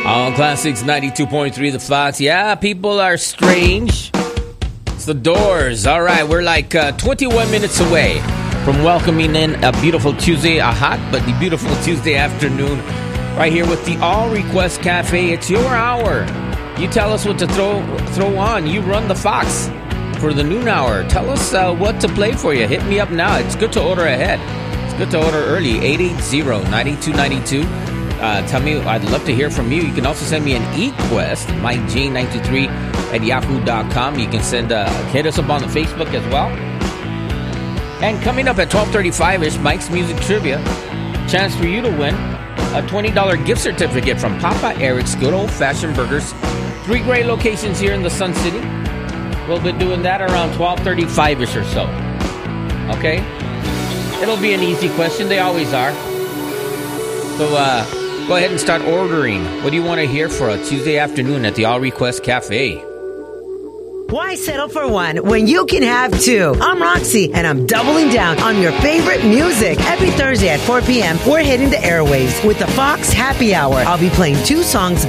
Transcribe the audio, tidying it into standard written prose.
All Classics 92.3 The Fox. Yeah, people are strange. It's the Doors. All right, we're like 21 minutes away from welcoming in a beautiful Tuesday, a hot but beautiful Tuesday afternoon, right here with the All Request Cafe. It's your hour. You tell us what to throw on. You run the Fox for the noon hour. Tell us what to play for you. Hit me up now. It's good to order ahead. It's good to order early. 880-9292. Tell me, I'd love to hear from you. You can also send me an e-quest, MikeJ923 at yahoo.com. You can hit us up on the Facebook as well. And coming up at 12:35-ish, Mike's Music Trivia. Chance for you to win a $20 gift certificate from Papa Eric's Good Old Fashioned Burgers. 3 great locations here in the Sun City. We'll be doing that around 12:35-ish or so. Okay? It'll be an easy question. They always are. So, go ahead and start ordering. What do you want to hear for a Tuesday afternoon at the All Request Cafe? Why settle for one when you can have two? I'm Roxy, and I'm doubling down on your favorite music. Every Thursday at 4 p.m., we're hitting the airwaves with the Fox Happy Hour. I'll be playing 2 songs